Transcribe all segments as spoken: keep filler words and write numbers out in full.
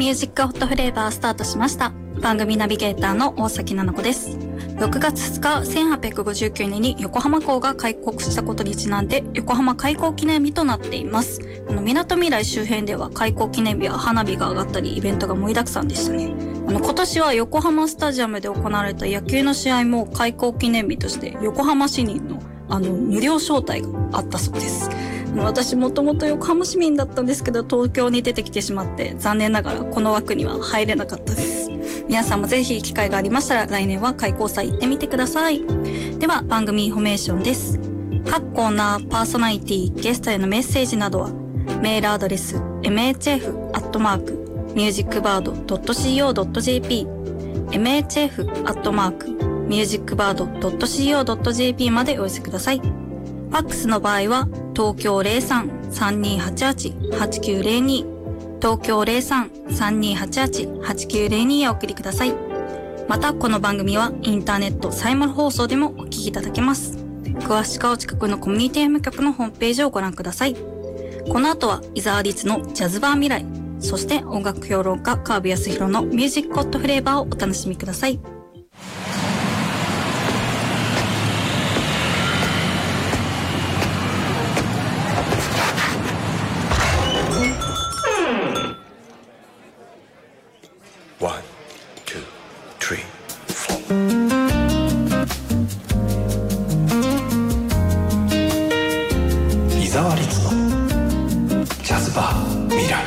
ミュージックホットフレーバースタートしました。番組ナビゲーターの大崎奈々子です。ろくがつふつか、せんはっぴゃくごじゅうきゅうねんに横浜港が開国したことにちなんで、横浜開港記念日となっています。あの、港未来周辺では開港記念日は花火が上がったり、イベントが盛りだくさんでしたね。あの、今年は横浜スタジアムで行われた野球の試合も開港記念日として、横浜市民のあの、無料招待があったそうです。私もともと横浜市民だったんですけど、東京に出てきてしまって、残念ながらこの枠には入れなかったです。皆さんもぜひ機会がありましたら、来年は開港祭行ってみてください。では、番組インフォメーションです。各コーナー、パーソナリティ、ゲストへのメッセージなどは、メールアドレス、エムエイチエフ アットマーク、ミュージックバード ドット シーオー ドット ジェーピー、エムエイチエフ アットマーク、ミュージックバード ドット シーオー ドット ジェーピー までお寄せください。ファックスの場合は、東京 ゼロさん さんにーはちはち はちきゅうゼロに、東京 ゼロさん さんにーはちはち はちきゅうゼロに へお送りください。また、この番組はインターネットサイマル放送でもお聞きいただけます。詳しくはお近くのコミュニティ エム 局のホームページをご覧ください。この後は、伊沢律のジャズバー未来、そして音楽評論家川辺康弘のミュージックホットフレーバーをお楽しみください。 伊沢律のジャズバー未来。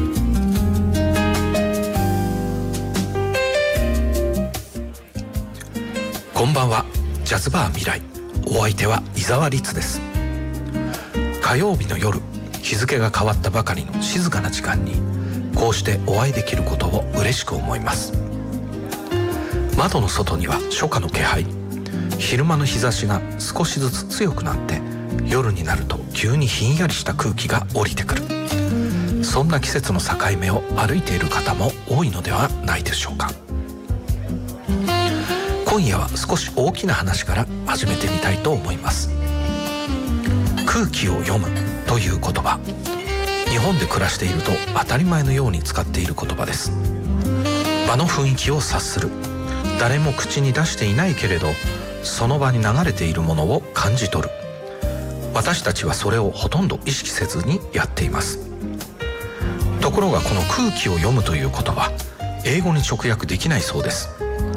こんばんは。ジャズバー未来、お相手は伊沢律です。火曜日の夜、日付が変わったばかりの静かな時間にこうしてお会いできることを嬉しく思います。窓の外には初夏の気配、昼間の日差しが少しずつ強くなって、夜になると急にひんやりした空気が降りてくる。そんな季節の境目を歩いている方も多いのではないでしょうか。今夜は少し大きな話から始めてみたいと思います。空気を読むという言葉、日本で暮らしていると当たり前のように使っている言葉です。場の雰囲気を察する、誰も口に出していないけれどその場に流れているものを感じ取る。私たちはそれをほとんど意識せずにやっています。ところがこの空気を読むという言葉、英語に直訳できないそうです。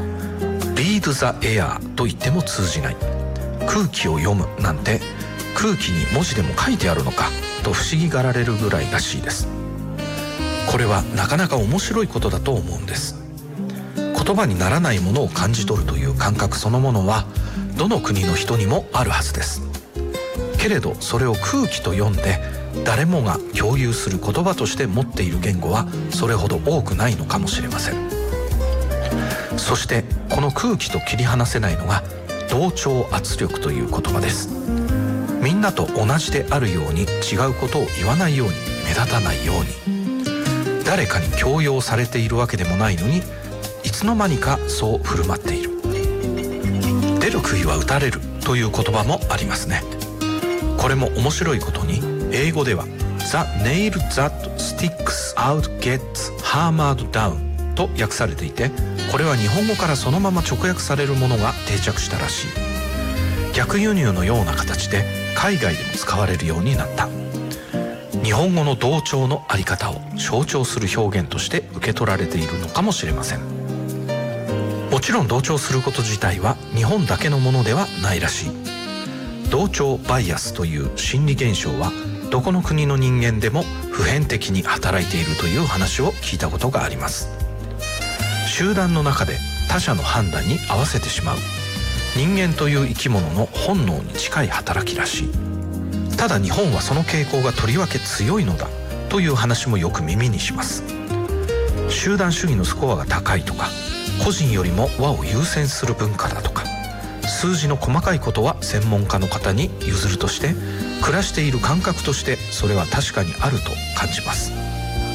Read the air と言っても通じない。空気を読むなんて空気に文字でも書いてあるのかと不思議がられるぐらいらしいです。これはなかなか面白いことだと思うんです。言葉にならないものを感じ取るという感覚そのものはどの国の人にもあるはずです。けれどそれを空気と読んで誰もが共有する言葉として持っている言語はそれほど多くないのかもしれません。そしてこの空気と切り離せないのが同調圧力という言葉です。みんなと同じであるように違うことを言わないように、目立たないように、誰かに強要されているわけでもないのにいつの間にかそう振る舞っている。出る杭は打たれるという言葉もありますね。これも面白いことに英語では The nail that sticks out gets hammered down と訳されていて、これは日本語からそのまま直訳されるものが定着したらしい。逆輸入のような形で海外でも使われるようになった。日本語の同調のあり方を象徴する表現として受け取られているのかもしれません。もちろん同調すること自体は日本だけのものではないらしい。同調バイアスという心理現象はどこの国の人間でも普遍的に働いているという話を聞いたことがあります。集団の中で他者の判断に合わせてしまう人間という生き物の本能に近い働きらしい。ただ日本はその傾向がとりわけ強いのだという話もよく耳にします。集団主義のスコアが高いとか、個人よりも和を優先する文化だとか、数字の細かいことは専門家の方に譲るとして、暮らしている感覚としてそれは確かにあると感じます。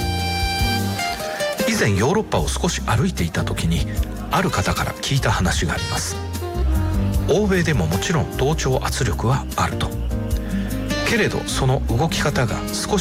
以前ヨーロッパを少し歩いていた時にある方から聞いた話があります。欧米でももちろん同調圧力はあると。けれどその動き方が少し